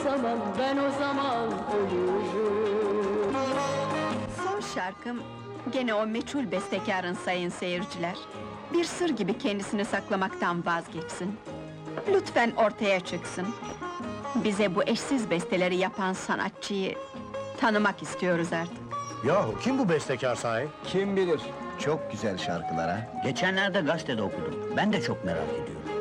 zaman, ben o zaman ölürüm. Son şarkım gene o meçhul bestekarın sayın seyirciler. Bir sır gibi kendisini saklamaktan vazgeçsin. Lütfen ortaya çıksın. Bize bu eşsiz besteleri yapan sanatçıyı tanımak istiyoruz artık. Yahu kim bu bestekar sahi? Kim bilir? Çok güzel şarkılar ha. Geçenlerde gazetede okudum. Ben de çok merak ediyorum.